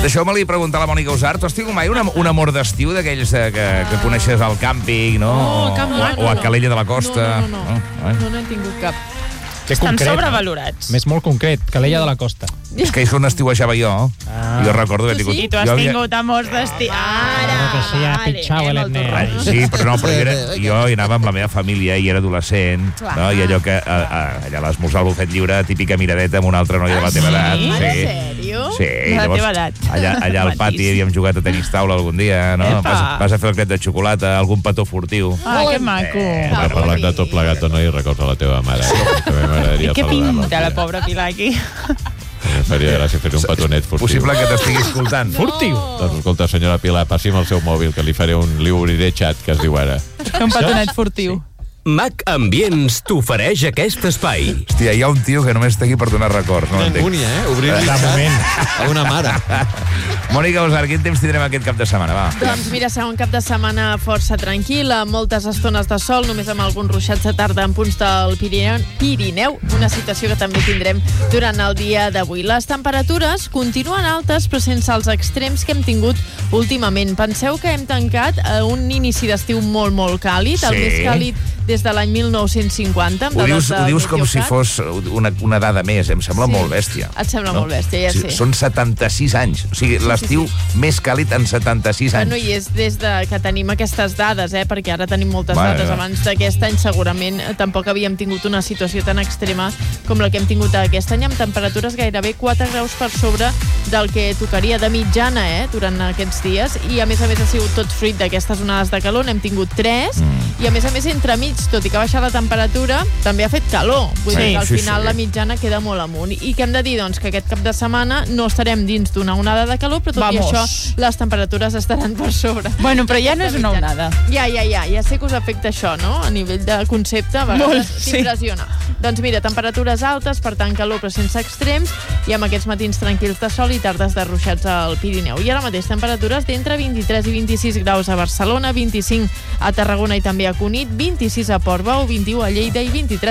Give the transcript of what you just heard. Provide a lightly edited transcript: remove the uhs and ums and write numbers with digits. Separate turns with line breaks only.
Deixeu-me-li preguntar a la Mònica Usart. Tu has tingut mai un amor d'estiu d'aquells que coneixes al càmping, no? O a Calella de la Costa?
No n'he tingut cap.
Estan sobrevalorats.
Més molt concret, Calella de la Costa.
És que és on estiuejava jo. Jo recordo que he tingut...
I tu has tingut amors d'estiu.
Sí, però jo hi anava amb la meva família i era adolescent, no? I allò que allà a l'esmorzar al bufet lliure, típica miradeta amb una altra noia de la teva edat.
En sèrio?
Sí.
De la teva edat.
Allà al pati havíem jugat a tenis taula algun dia, no? Vas a fer el cret de xocolata, algun petó furtiu.
Que maco.
Parlant de tot plegat o no, i records a la teva mare.
I què pinta la pobra Pilar aquí?
Em faria gràcia fer un petonet furtiu.
Possible que t'estigui escoltant.
Furtiu?
Doncs escolta, senyora Pilar, passi'm el seu mòbil, que li obriré xat, que es diu ara.
Un petonet furtiu.
Mac Ambients t'ofereix aquest espai.
Hòstia, hi ha un tio que només està aquí per donar records. No
Angúnia, obrir-li xat a una mare.
Mònica Usart, quin temps tindrem aquest cap de setmana, va?
Doncs mira, serà un cap de setmana força tranquil, amb moltes estones de sol, només amb alguns ruixats de tarda en punts del Pirineu, una situació que també tindrem durant el dia d'avui. Les temperatures continuen altes, però sense els extrems que hem tingut últimament. Penseu que hem tancat un inici d'estiu molt, molt càlid, el més càlid des de l'any 1950.
Ho dius com si fos una dada més. Em sembla molt bèstia.
Et sembla molt bèstia, ja sé.
Són 76 anys. O sigui, l'estiu més càlid en 76 anys.
Bueno, i és des que tenim aquestes dades, perquè ara tenim moltes dades. Abans d'aquest any segurament tampoc havíem tingut una situació tan extrema com la que hem tingut aquest any, amb temperatures gairebé 4 graus per sobre del que tocaria de mitjana durant aquests dies. I a més ha sigut tot fruit d'aquestes onades de calor. N'hem tingut 3 i a més entremig, tot i que ha baixat la temperatura, també ha fet calor. Vull dir que al final la mitjana queda molt amunt. I què hem de dir? Doncs que aquest cap de setmana no estarem dins d'una onada de calor, però tot i això les temperatures estaran per sobre.
Bueno, però ja no és una onada.
Ja sé que us afecta això, no? A nivell de concepte, a vegades s'impressiona. Doncs mira, temperatures altes, per tant calor però sense extrems, i amb aquests matins tranquils de sol i tardes de ruixats al Pirineu. I ara mateix temperatures d'entre 23 i 26 graus a Barcelona, 25 a Tarragona i també a Cunit, 26 a Portbou, 21 a Lleida i 23